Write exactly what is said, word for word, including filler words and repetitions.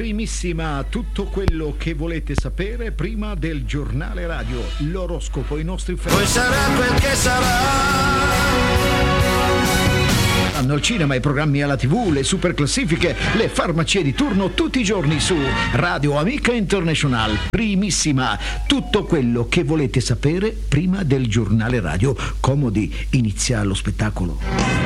Primissima, tutto quello che volete sapere prima del giornale radio, l'oroscopo, i nostri film. Poi sarà quel che sarà. Hanno il cinema, i programmi alla tivù, le super classifiche, le farmacie di turno tutti i giorni su Radio Amica International. Primissima, tutto quello che volete sapere prima del giornale radio. Comodi, inizia lo spettacolo.